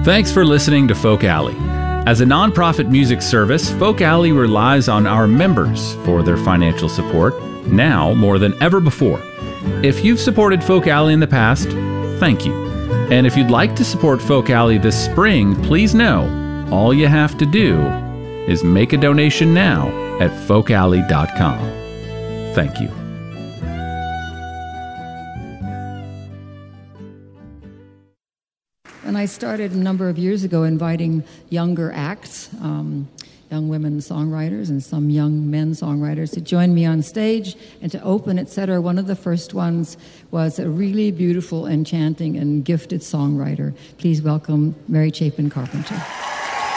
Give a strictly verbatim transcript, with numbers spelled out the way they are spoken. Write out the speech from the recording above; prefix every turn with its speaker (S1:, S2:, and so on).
S1: Thanks for listening to Folk Alley. As a nonprofit music service, Folk Alley relies on our members for their financial support, now more than ever before. If you've supported Folk Alley in the past, thank you. And if you'd like to support Folk Alley this spring, please know all you have to do is make a donation now at folk alley dot com. Thank you.
S2: And I started a number of years ago inviting younger acts, um, young women songwriters and some young men songwriters to join me on stage and to open, et cetera. One of the first ones was a really beautiful, enchanting, and gifted songwriter. Please welcome Mary Chapin Carpenter.